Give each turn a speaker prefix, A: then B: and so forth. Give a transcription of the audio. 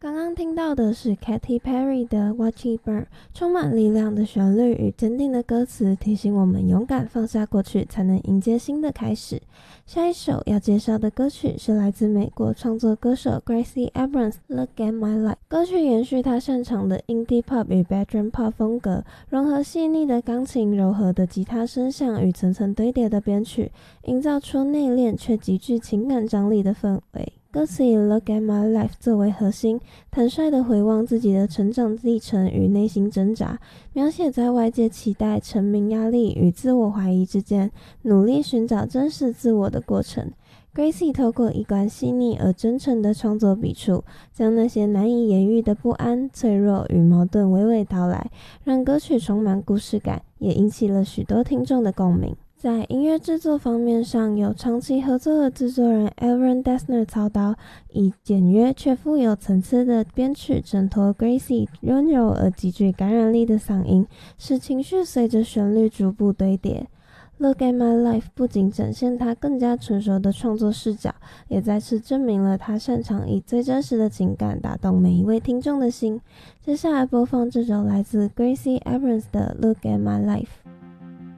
A: 刚刚听到的是 Katy Perry 的 Watch It Burn， 充满力量的旋律与坚定的歌词提醒我们勇敢放下过去，才能迎接新的开始。下一首要介绍的歌曲是来自美国创作歌手 Gracie Abrams Look at My Life。 歌曲延续他擅长的 Indie Pop 与 Bedroom Pop 风格，融合细腻的钢琴、柔和的吉他声响与层层堆叠的编曲，营造出内敛却极具情感张力的氛围。歌词以 Look at my life 作为核心，坦率地回望自己的成长历程与内心挣扎，描写在外界期待、成名压力与自我怀疑之间，努力寻找真实自我的过程。Gracie 透过一贯细腻而真诚的创作笔触，将那些难以言喻的不安、脆弱与矛盾娓娓道来，让歌曲充满故事感，也引起了许多听众的共鸣。在音乐制作方面上，有长期合作的制作人 Aaron Dessner 操刀，以简约却富有层次的编曲衬托 Gracie 温柔而极具感染力的嗓音，使情绪随着旋律逐步堆叠。Look at my life 不仅展现他更加成熟的创作视角，也再次证明了他擅长以最真实的情感打动每一位听众的心。接下来播放这首来自 Gracie Abrams 的 Look at my life。